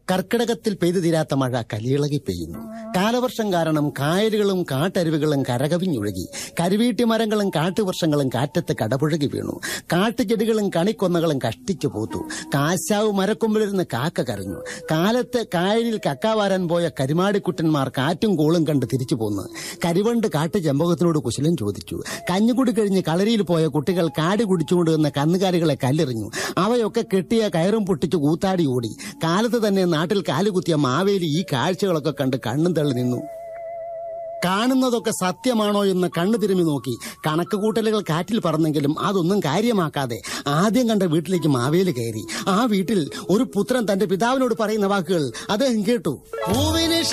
കർക്കിടകത്തിൽ പെയ്തു തീരാത്ത മഴ കലിയിളകി പെയ്യുന്നു. കാലവർഷം കാരണം കായലുകളും കാട്ടരുവികളും കരകവിഞ്ഞൊഴുകി. കരുവീട്ടി മരങ്ങളും കാട്ടുവൃക്ഷങ്ങളും കാറ്റത്ത് കടപുഴകി വീണു. കാട്ടുചെടികളും കണിക്കൊന്നകളും കഷ്ടിച്ചു പോത്തു. കാശാവ് മരക്കൊമ്പിലിരുന്ന് കാക്ക കരഞ്ഞു. കാലത്ത് കായലിൽ കക്കാവാരാൻ പോയ കരിമാടിക്കുട്ടന്മാർ കാറ്റും കോളും കണ്ട് തിരിച്ചു പോന്നു. കരിവണ്ട് കാട്ടു ചെമ്പകത്തിനോട് കുശലം ചോദിച്ചു. കഞ്ഞുകുടി കഴിഞ്ഞ് കളരിയിൽ പോയ കുട്ടികൾ കാടി കുടിച്ചുകൊണ്ട് നിന്ന കന്നുകാലികളെ കല്ലെറിഞ്ഞു. അവയൊക്കെ കെട്ടിയ കയറും പൊട്ടിച്ച് കൂത്താടി ഓടി. കാലത്ത് തന്നെ നാട്ടിൽ കാലുകുത്തിയ മാവേലി ഈ കാഴ്ചകളൊക്കെ കണ്ട് കണ്ണും തള്ളി നിന്നു. കാണുന്നതൊക്കെ സത്യമാണോ എന്ന് കണ്ണു തിരുമ്മി നോക്കി. കണക്കുകൂട്ടലുകൾ കാറ്റിൽ പറന്നെങ്കിലും അതൊന്നും കാര്യമാക്കാതെ ആദ്യം കണ്ട വീട്ടിലേക്ക് മാവേലി കയറി. ആ വീട്ടിൽ ഒരു പുത്രൻ തന്റെ പിതാവിനോട് പറയുന്ന വാക്കുകൾ അദ്ദേഹം കേട്ടു.